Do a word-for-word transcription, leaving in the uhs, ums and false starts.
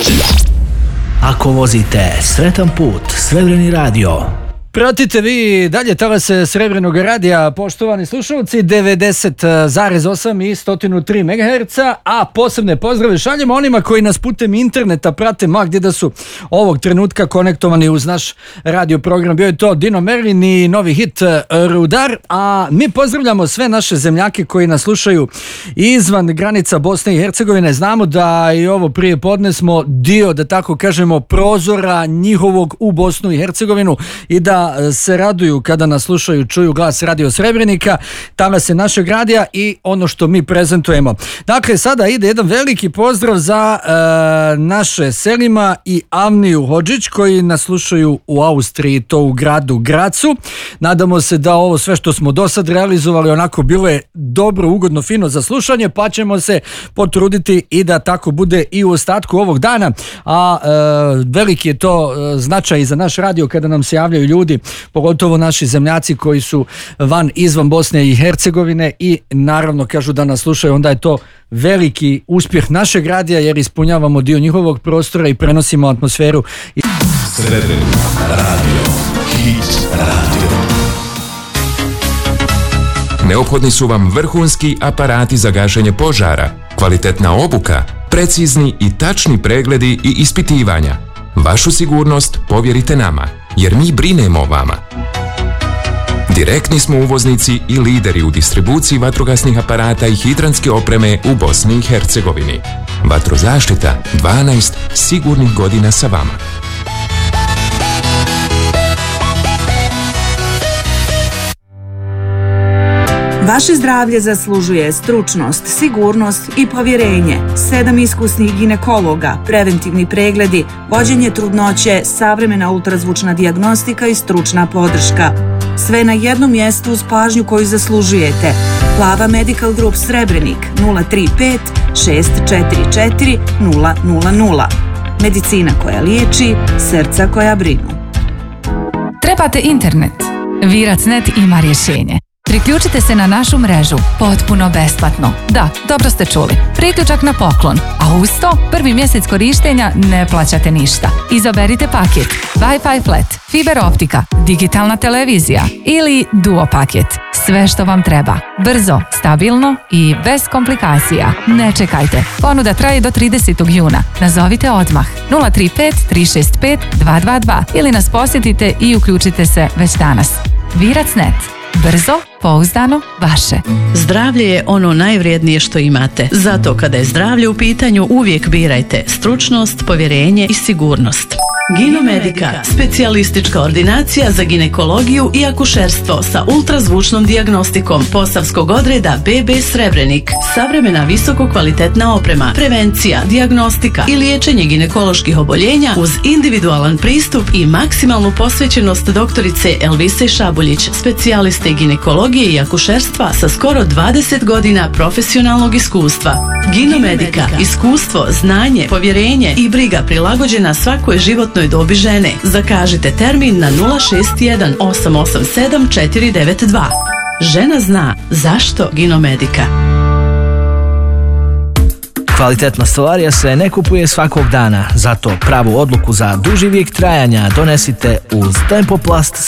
Ako vozite sretan put, Srebreni radio. Pratite vi dalje talase Srebrenog radija, poštovani slušalci, devedeset zarez osam i sto tri megaherca, a posebne pozdrave šaljemo onima koji nas putem interneta prate ma gdje da su ovog trenutka konektovani uz naš radio program. Bio je to Dino Merlin i novi hit Rudar, a mi pozdravljamo sve naše zemljake koji nas slušaju izvan granica Bosne i Hercegovine. Znamo da i ovo prije podne smo dio, da tako kažemo, prozora njihovog u Bosnu i Hercegovinu i da se raduju kada nas slušaju, čuju glas Radio Srebrenika, talase našeg radija i ono što mi prezentujemo. Dakle, sada ide jedan veliki pozdrav za e, naše Selima i Avniju Hodžić koji nas slušaju u Austriji, to u gradu Gracu. Nadamo se da ovo sve što smo do sad realizovali onako bilo je dobro, ugodno, fino za slušanje, pa ćemo se potruditi i da tako bude i u ostatku ovog dana. A e, veliki je to e, značaj i za naš radio kada nam se javljaju ljudi, pogotovo naši zemljaci koji su van, izvan Bosne i Hercegovine i naravno kažu da nas slušaju, onda je to veliki uspjeh našeg radija jer ispunjavamo dio njihovog prostora i prenosimo atmosferu. Srebreni radio, hit radio. Neophodni su vam vrhunski aparati za gašenje požara, kvalitetna obuka, precizni i tačni pregledi i ispitivanja. Vašu sigurnost povjerite nama, jer mi brinemo o vama. Direktni smo uvoznici i lideri u distribuciji vatrogasnih aparata i hidrantske opreme u Bosni i Hercegovini. Vatrozaštita, dvanaest sigurnih godina sa vama. Vaše zdravlje zaslužuje stručnost, sigurnost i povjerenje. Sedam iskusnih ginekologa, preventivni pregledi, vođenje trudnoće, savremena ultrazvučna dijagnostika i stručna podrška. Sve na jednom mjestu uz pažnju koju zaslužujete. Plava Medical Group Srebrenik nula tri pet šest četiri četiri nula nula nula. Medicina koja liječi, srca koja brinu. Trebate internet? Virac.net ima rješenje. Priključite se na našu mrežu potpuno besplatno. Da, dobro ste čuli. Priključak na poklon. A uz to prvi mjesec korištenja ne plaćate ništa. Izaberite paket Wi-Fi flat, fiber optika, digitalna televizija ili duo paket. Sve što vam treba. Brzo, stabilno i bez komplikacija. Ne čekajte. Ponuda traje do tridesetog juna. Nazovite odmah nula tri pet tri šest pet dva dva dva ili nas posjetite i uključite se već danas. Virac.net. Brzo, pouzdano, vaše. Zdravlje je ono najvrijednije što imate. Zato kada je zdravlje u pitanju uvijek birajte stručnost, povjerenje i sigurnost. Ginomedika, specijalistička ordinacija za ginekologiju i akušerstvo sa ultrazvučnom dijagnostikom Posavskog odreda be be Srebrenik. Savremena visoko kvalitetna oprema, prevencija, dijagnostika i liječenje ginekoloških oboljenja uz individualan pristup i maksimalnu posvećenost doktorice Elvise Šabuljić, specijaliste ginekologije i akušerstva sa skoro dvadeset godina profesionalnog iskustva. Ginomedika, iskustvo, znanje, povjerenje i briga prilagođena svakoj životnoj dobi žene. Zakažite termin na nula šest jedan osam osam sedam četiri devet dva. Žena zna zašto Ginomedika. Kvalitetna stolarija se ne kupuje svakog dana, zato pravu odluku za duži vijek trajanja donesite uz Tempoplast